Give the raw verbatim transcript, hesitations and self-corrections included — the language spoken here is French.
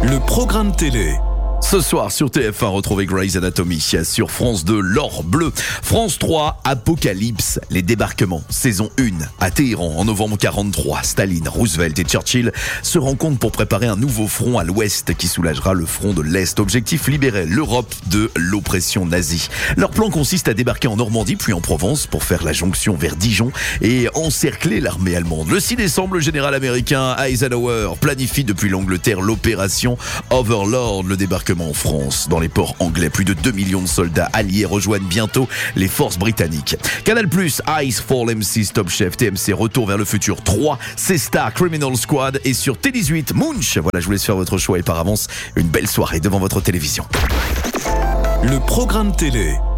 Le programme télé. Ce soir sur T F un, retrouvez Grey's Anatomy. Sur France deux, L'Or Bleu. France trois, Apocalypse, les débarquements. Saison un, à Téhéran, en novembre quarante-trois. Staline, Roosevelt et Churchill se rencontrent pour préparer un nouveau front à l'ouest qui soulagera le front de l'Est. Objectif, libérer l'Europe de l'oppression nazie. Leur plan consiste à débarquer en Normandie puis en Provence pour faire la jonction vers Dijon et encercler l'armée allemande. Le six décembre, le général américain Eisenhower planifie depuis l'Angleterre l'opération Overlord, le débarquement en France. Dans les ports anglais, plus de deux millions de soldats alliés rejoignent bientôt les forces britanniques. Canal plus, Ice Fall M six, Top Chef, T M C, Retour vers le futur trois, C-Star, Criminal Squad et sur T dix-huit, Munch. Voilà, je vous laisse faire votre choix et par avance, une belle soirée devant votre télévision. Le programme télé.